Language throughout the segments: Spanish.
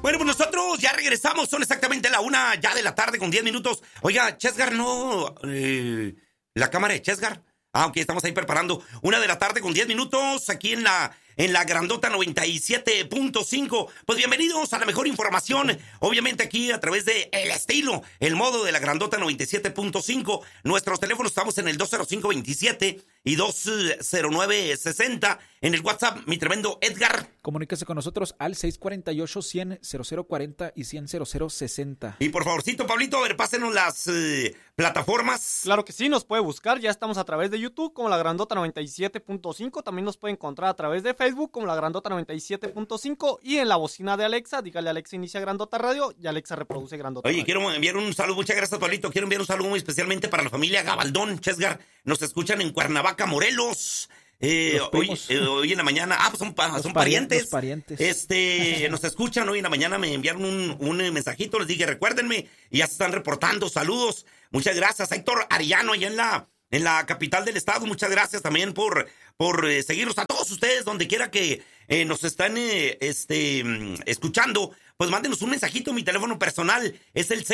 Bueno, pues nosotros ya regresamos, son exactamente la 1 ya de la tarde con 10 minutos. Oiga, Chesgar, no, la cámara de Chesgar. Ok, estamos ahí preparando 1 de la tarde con 10 minutos aquí en la Grandota 97.5. Pues bienvenidos a la mejor información, obviamente aquí a través de El Estilo, el modo de la Grandota 97.5. Nuestros teléfonos estamos en el 205-27 y 209-60. En el WhatsApp, mi tremendo Edgar. Comuníquese con nosotros al 648-100-0040 y 100-0060. Y por favorcito, Pablito, a ver, pásenos las plataformas. Claro que sí, nos puede buscar, ya estamos a través de YouTube como La Grandota 97.5, también nos puede encontrar a través de Facebook como La Grandota 97.5 y en la bocina de Alexa, dígale Alexa inicia Grandota Radio y Alexa reproduce Grandota Radio. Oye, quiero enviar un saludo, muchas gracias, Pablito, quiero enviar un saludo muy especialmente para la familia Gabaldón, Chesgar, nos escuchan en Cuernavaca, Morelos. Hoy en la mañana, pues son parientes. Nos escuchan hoy en la mañana, me enviaron un mensajito, les dije, recuérdenme, y ya se están reportando, saludos, muchas gracias, Héctor Arellano, allá en la capital del estado, muchas gracias también por seguirnos, a todos ustedes, donde quiera que nos están escuchando, pues mándenos un mensajito, mi teléfono personal es el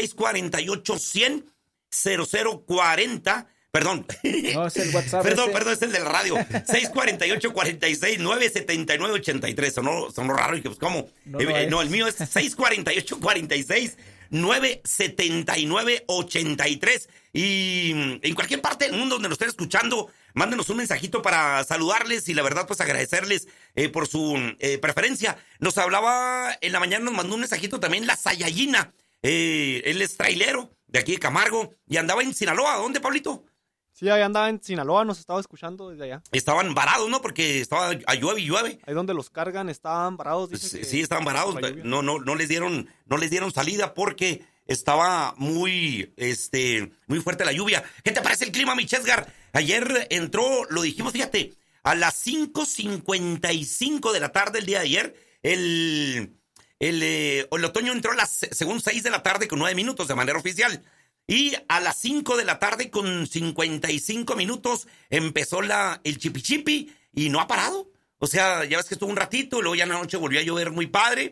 648-100-0040, Perdón. No, es el WhatsApp. Perdón, es el de la radio. 648-46-979-83. Sonó raro y que pues, ¿cómo? No, el mío es 648-46-979-83. Y en cualquier parte del mundo donde nos estén escuchando, mándenos un mensajito para saludarles y la verdad, pues agradecerles por su preferencia. Nos hablaba en la mañana, nos mandó un mensajito también la Sayayina. Él es trailero de aquí de Camargo y andaba en Sinaloa. ¿Dónde, Pablito? Sí, ahí andaba en Sinaloa, nos estaba escuchando desde allá. Estaban varados, ¿no? Porque estaba a llueve y llueve. Ahí donde los cargan estaban varados. Sí, estaban varados. No les dieron salida porque estaba muy fuerte la lluvia. ¿Qué te parece el clima, mi Chesgar? Ayer entró, lo dijimos, fíjate, a las 5:55 de la tarde el día de ayer, el otoño entró a las, según 6 de la tarde con 9 minutos de manera oficial. Y a las 5 de la tarde con 55 minutos empezó el chipichipi y no ha parado. O sea, ya ves que estuvo un ratito, luego ya en la noche volvió a llover muy padre.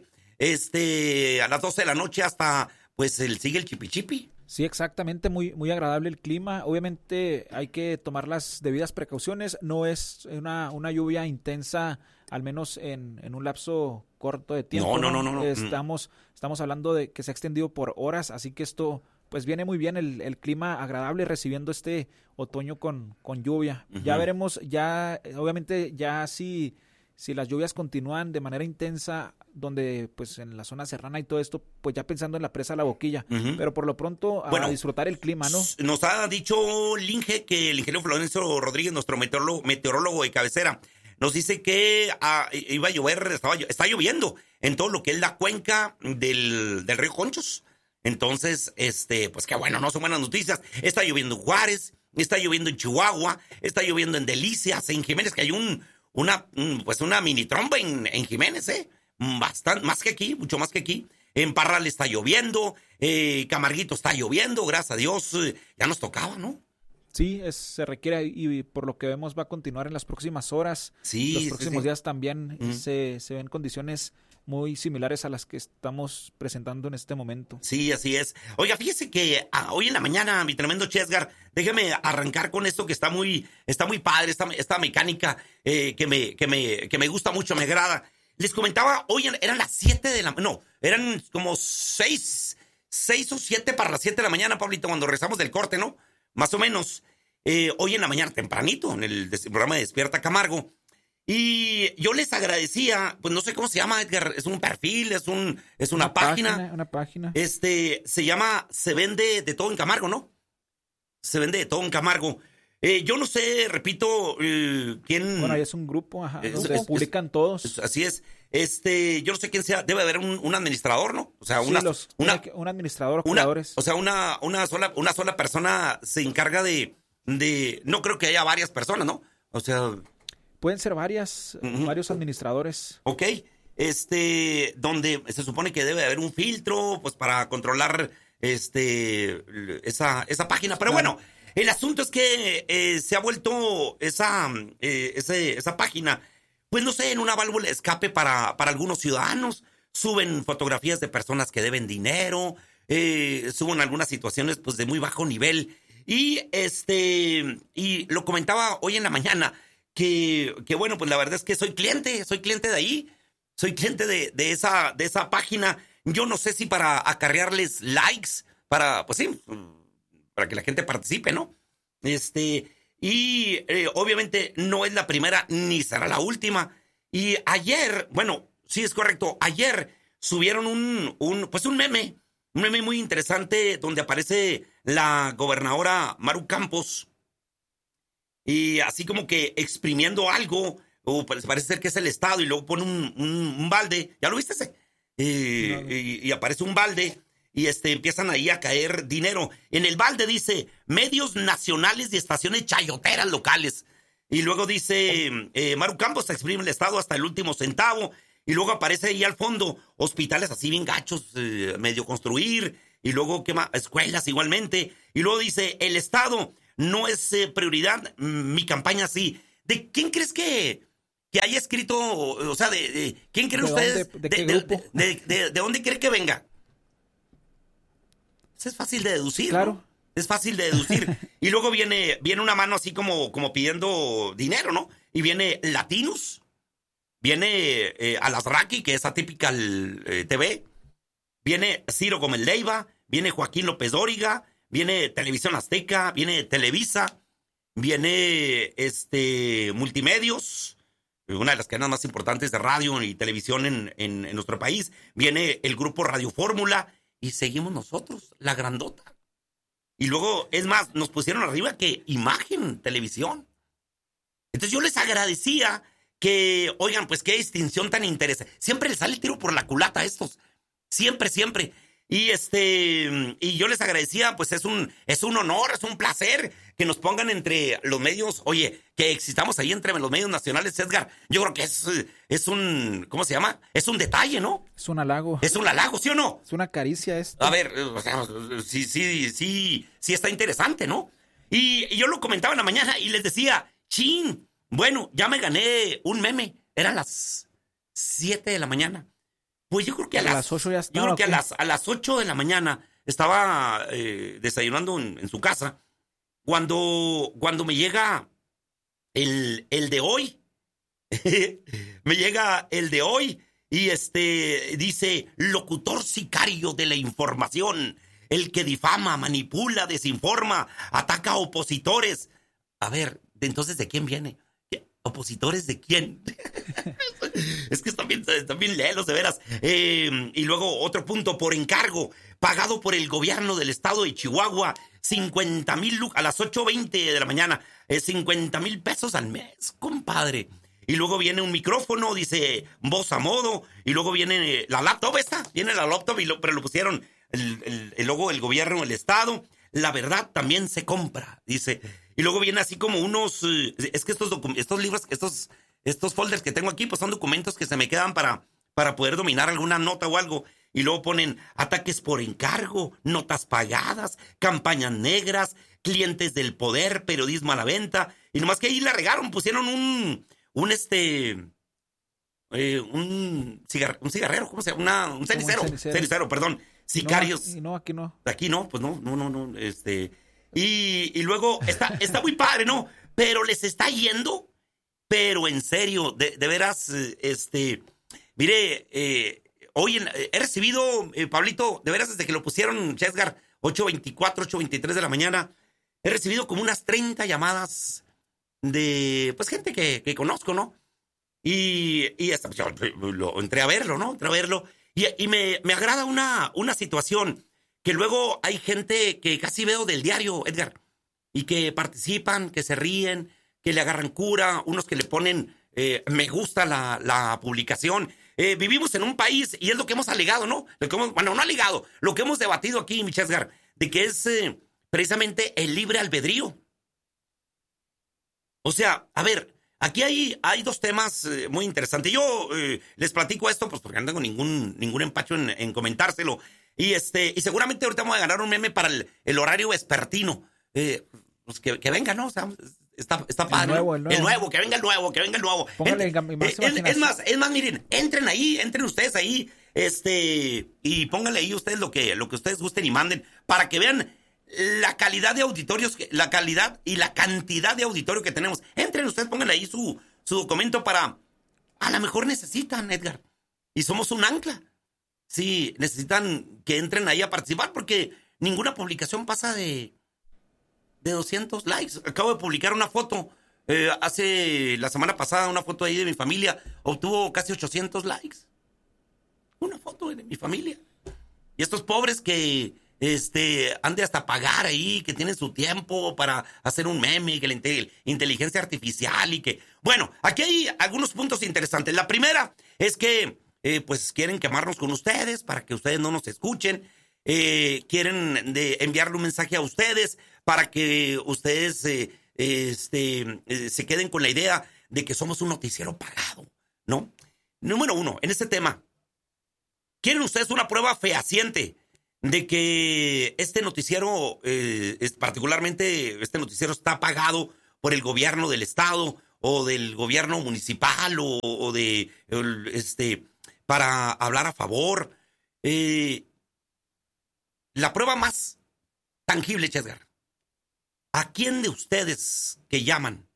A las 12 de la noche hasta, pues, sigue el chipichipi. Sí, exactamente, muy, muy agradable el clima. Obviamente hay que tomar las debidas precauciones. No es una lluvia intensa, al menos en un lapso corto de tiempo. No. Estamos hablando de que se ha extendido por horas, así que esto... Pues viene muy bien el clima agradable recibiendo este otoño con lluvia. Uh-huh. Ya veremos, obviamente ya si las lluvias continúan de manera intensa, donde pues en la zona serrana y todo esto, pues ya pensando en la presa La Boquilla. Uh-huh. Pero por lo pronto a disfrutar el clima, ¿no? Nos ha dicho Linge, que el ingeniero Florencio Rodríguez, nuestro meteorólogo de cabecera, nos dice que iba a llover, está lloviendo en todo lo que es la cuenca del río Conchos. Entonces, pues qué bueno, no son buenas noticias. Está lloviendo en Juárez, está lloviendo en Chihuahua, está lloviendo en Delicias, en Jiménez, que hay una mini tromba en Jiménez, bastante, más que aquí, mucho más que aquí. En Parral está lloviendo, Camarguito está lloviendo, gracias a Dios, ya nos tocaba, ¿no? Sí, se requiere y por lo que vemos va a continuar en las próximas horas. Sí, los próximos días también se ven condiciones muy similares a las que estamos presentando en este momento. Sí, así es. Oiga, fíjese que hoy en la mañana, mi tremendo Chesgar, déjeme arrancar con esto que está muy padre, esta mecánica que me gusta mucho, me agrada. Les comentaba, hoy eran las 7 de la mañana, no, eran como 6 o 7 para las 7 de la mañana, Pablito, cuando regresamos del corte, ¿no? Más o menos. Hoy en la mañana, tempranito, en el programa de Despierta Camargo. Y yo les agradecía, pues no sé cómo se llama, Edgar, es un perfil, es una página. Una página. Se llama Se Vende de Todo en Camargo, ¿no? Se Vende de Todo en Camargo. Yo no sé, repito, quién... Bueno, ahí es un grupo, donde publican todos. Así es. Yo no sé quién sea, debe haber un administrador, ¿no? O sea, un administrador o creadores. O sea, una sola persona se encarga de... No creo que haya varias personas, ¿no? O sea... Pueden ser varios administradores. Ok, donde se supone que debe haber un filtro, pues para controlar esa página. Pero bueno, el asunto es que se ha vuelto esa página, pues no sé, en una válvula de escape para algunos ciudadanos. suben fotografías de personas que deben dinero, suben algunas situaciones pues de muy bajo nivel. Y lo comentaba hoy en la mañana que bueno, pues la verdad es que soy cliente de ahí, soy cliente de esa página. Yo no sé si para acarrearles likes, para que la gente participe, ¿no? Obviamente no es la primera ni será la última. Y ayer, bueno, sí es correcto, ayer subieron un meme muy interesante donde aparece la gobernadora Maru Campos y así como que exprimiendo algo, o parece ser que es el Estado, y luego pone un balde. ¿Ya lo viste ese? No. Y aparece un balde y empiezan ahí a caer dinero. En el balde dice medios nacionales y estaciones chayoteras locales. Y luego dice Maru Campos exprime el Estado hasta el último centavo. Y luego aparece ahí al fondo hospitales así bien gachos, medio construir. Y luego escuelas igualmente. Y luego dice el Estado no es prioridad, mi campaña sí. ¿De quién crees que haya escrito? O sea, ¿quién creen ustedes? ¿De qué grupo? ¿De dónde cree que venga? Eso es fácil de deducir, claro. ¿no? Es fácil de deducir. Y luego viene una mano así como pidiendo dinero, ¿no? Y viene Latinos, viene Alasraqui, que es Atypical TV, viene Ciro Gómez Leiva, viene Joaquín López Dóriga, viene Televisión Azteca, viene Televisa, viene Multimedios, una de las cadenas más importantes de radio y televisión en nuestro país, viene el grupo Radio Fórmula, y seguimos nosotros, la grandota. Y luego, es más, nos pusieron arriba que Imagen Televisión. Entonces yo les agradecía que, oigan, pues qué distinción tan interesante. Siempre les sale el tiro por la culata a estos. Siempre. Y y yo les agradecía, pues es un honor, es un placer que nos pongan entre los medios, oye, que existamos ahí entre los medios nacionales, Edgar. Yo creo que es un, ¿cómo se llama? Es un detalle, ¿no? Es un halago. Es un halago, ¿sí o no? Es una caricia esto. A ver, o sea, sí está interesante, ¿no? Y yo lo comentaba en la mañana y les decía, chin, bueno, ya me gané un meme. Eran las 7 de la mañana. Pues yo creo que a las 8 ya estaba. Yo creo que a las 8 de la mañana estaba desayunando en su casa cuando me llega el de hoy. Me llega el de hoy y dice locutor sicario de la información, el que difama, manipula, desinforma, ataca a opositores. A ver, entonces ¿de quién viene? ¿Opositores de quién? Es que están bien lelos, de veras. Y luego otro punto, por encargo, pagado por el gobierno del estado de Chihuahua, 50,000 a las 8:20 de la mañana, 50,000 pesos al mes, compadre. Y luego viene un micrófono, dice voz a modo, y luego viene la laptop viene la laptop, pero lo pusieron el logo del gobierno del estado. La verdad también se compra, dice. Y luego viene así como unos, es que estos libros, estos folders que tengo aquí, pues son documentos que se me quedan para poder dominar alguna nota o algo. Y luego ponen ataques por encargo, notas pagadas, campañas negras, clientes del poder, periodismo a la venta. Y nomás que ahí la regaron, pusieron un cigarrero, ¿cómo se llama? Un cenicero, perdón. Sicarios. No, aquí no. Aquí no, pues no. Y luego está muy padre, ¿no? Pero les está yendo, pero en serio, de veras, mire, hoy he recibido, Pablito, de veras, desde que lo pusieron, Chesgar, 8:24, 8:23 de la mañana, he recibido como unas 30 llamadas de, pues, gente que conozco, ¿no? Y yo entré a verlo, ¿no? Y me agrada una situación, que luego hay gente que casi veo del diario, Edgar, y que participan, que se ríen, que le agarran cura, unos que le ponen me gusta la publicación. Vivimos en un país, y es lo que hemos alegado, ¿no? No alegado, lo que hemos debatido aquí, mi Chesgar, de que es precisamente el libre albedrío. O sea, a ver, aquí hay dos temas muy interesantes. Yo les platico esto pues porque no tengo ningún empacho en comentárselo. Y seguramente ahorita vamos a ganar un meme para el horario vespertino. Pues que venga, ¿no? O sea, está padre. El nuevo, que venga el nuevo. Póngale es más, miren, entren ustedes ahí, y pónganle ahí ustedes lo que ustedes gusten y manden para que vean la calidad de auditorios, la calidad y la cantidad de auditorio que tenemos. Entren ustedes, pónganle ahí su documento para... A lo mejor necesitan, Edgar. Y somos un ancla. Sí, necesitan que entren ahí a participar porque ninguna publicación pasa de 200 likes. Acabo de publicar una foto hace la semana pasada, una foto ahí de mi familia. Obtuvo casi 800 likes. Una foto de mi familia. Y estos pobres que han de hasta pagar ahí, que tienen su tiempo para hacer un meme, que la inteligencia artificial y que... Bueno, aquí hay algunos puntos interesantes. La primera es que pues quieren quemarnos con ustedes para que ustedes no nos escuchen. Quieren enviarle un mensaje a ustedes para que ustedes se queden con la idea de que somos un noticiero pagado, ¿no? Número uno, en este tema, ¿quieren ustedes una prueba fehaciente de que este noticiero, particularmente este noticiero está pagado por el gobierno del estado o del gobierno municipal o de para hablar a favor? La prueba más tangible, Chesgar. ¿A quién de ustedes que llaman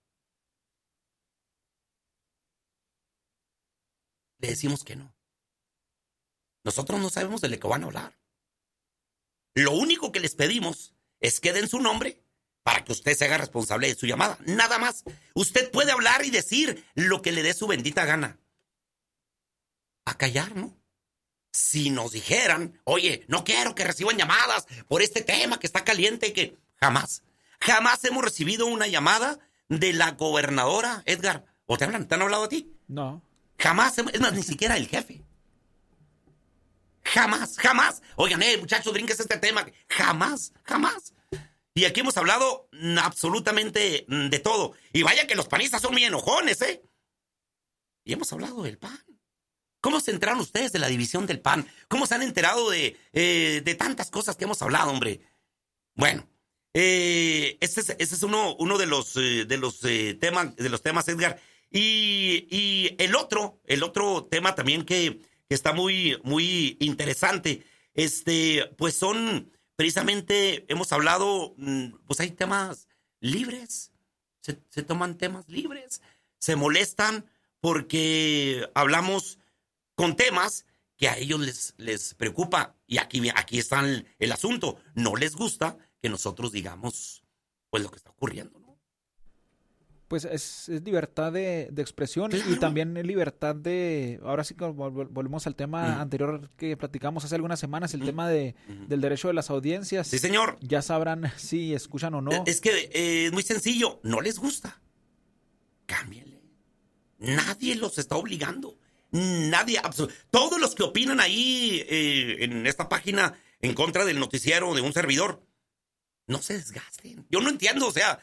le decimos que no? Nosotros no sabemos de lo que van a hablar. Lo único que les pedimos es que den su nombre para que usted se haga responsable de su llamada. Nada más. Usted puede hablar y decir lo que le dé su bendita gana. A callar, ¿no? Si nos dijeran, oye, no quiero que reciban llamadas por este tema que está caliente, que jamás hemos recibido una llamada de la gobernadora, Edgar. ¿O te han hablado a ti? No. Jamás, es más, ni siquiera el jefe. Jamás. Oigan, muchachos, brínquense este tema. Jamás. Y aquí hemos hablado absolutamente de todo. Y vaya que los panistas son muy enojones, ¿eh? Y hemos hablado del PAN. ¿Cómo se enteraron ustedes de la división del PAN? ¿Cómo se han enterado de tantas cosas que hemos hablado, hombre? Bueno, ese es uno de los temas, Edgar. Y el otro tema también que está muy, muy interesante, pues son precisamente, hemos hablado, pues hay temas libres, se toman temas libres, se molestan porque hablamos con temas que a ellos les preocupa. Y aquí está el asunto. No les gusta que nosotros digamos pues lo que está ocurriendo, ¿no? Pues es libertad de expresión, claro. Y también libertad de... Ahora sí que volvemos al tema anterior que platicamos hace algunas semanas, el tema del derecho de las audiencias. Sí, señor. Ya sabrán si escuchan o no. Es que es muy sencillo. No les gusta. Cámbienle. Nadie los está obligando. Nadie, todos los que opinan ahí en esta página en contra del noticiero de un servidor, no se desgasten. Yo no entiendo, o sea...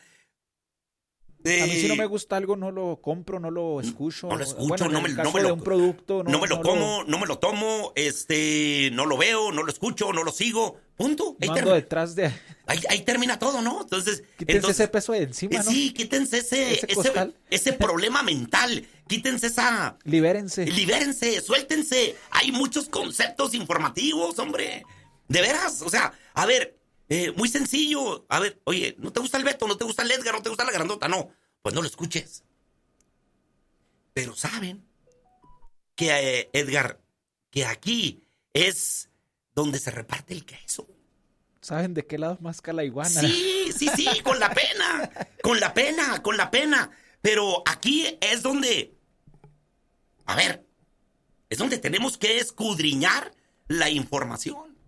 a mí si no me gusta algo, no lo compro, no lo escucho. No lo escucho, bueno, no me lo un producto, no me lo como, no me lo tomo, no lo veo, no lo escucho, no lo sigo. Punto. Detrás de... Ahí termina todo, ¿no? Entonces ese peso de encima, ¿no? Sí, quítense ese problema mental. Quítense esa... Libérense, suéltense. Hay muchos conceptos informativos, hombre. De veras, o sea, a ver, muy sencillo. A ver, oye, ¿no te gusta el Beto? ¿No te gusta el Edgar? ¿No te gusta la grandota? No, pues no lo escuches. Pero saben que, Edgar, que aquí es donde se reparte el queso. ¿Saben de qué lado más la iguana? Sí, con la pena. Pero aquí es donde, a ver, es donde tenemos que escudriñar la información.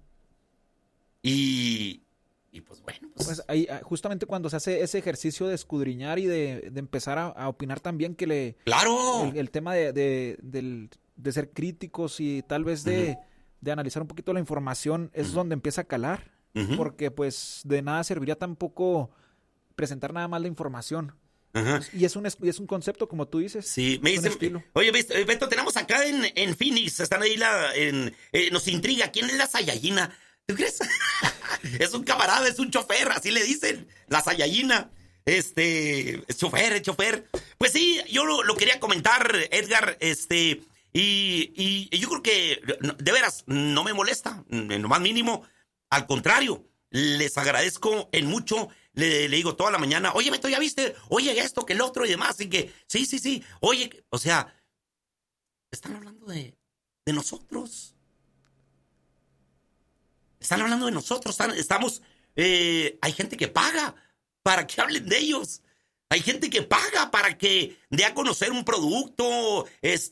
Y pues bueno. Pues ahí, justamente cuando se hace ese ejercicio de escudriñar y de empezar a opinar también que ¡Claro! El tema de ser críticos y tal vez de analizar un poquito la información es donde empieza a calar. Porque pues de nada serviría tampoco presentar nada más la información. Y es un concepto, como tú dices. Sí, me dicen, oye, Beto, tenemos acá en Phoenix, están ahí nos intriga, ¿quién es la Sayayina? ¿Tú crees? Es un camarada, es un chofer, así le dicen, la Sayayina. Es chofer. Pues sí, yo lo quería comentar, Edgar, Y yo creo que, de veras, no me molesta, en lo más mínimo. Al contrario, les agradezco en mucho. Le digo toda la mañana, oye, Beto, ¿ya viste? Oye, esto, que el otro y demás. Y que, sí. Oye, o sea, están hablando de nosotros. Están hablando de nosotros. Estamos, hay gente que paga para que hablen de ellos. Hay gente que paga para que dé a conocer un producto,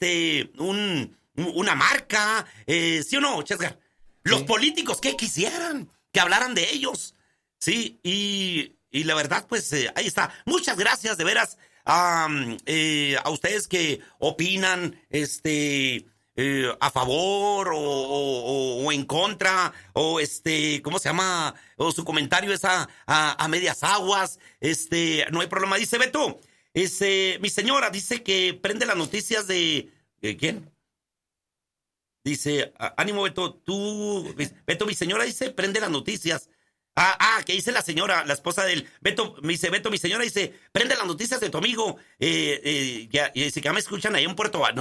una marca, ¿sí o no, Chesgar? Los políticos, ¿qué quisieran? Que hablaran de ellos, ¿sí? Y la verdad, pues, ahí está. Muchas gracias, de veras, a ustedes que opinan, a favor o en contra, o ¿cómo se llama? O su comentario es a medias aguas, no hay problema. Dice Beto, mi señora dice que prende las noticias de ¿quién? Dice, ánimo Beto, Beto, mi señora dice, prende las noticias. Que dice la señora, la esposa del Beto, me dice, Beto, mi señora dice, prende las noticias de tu amigo, y dice que ya me escuchan ahí en Puerto Vallarta.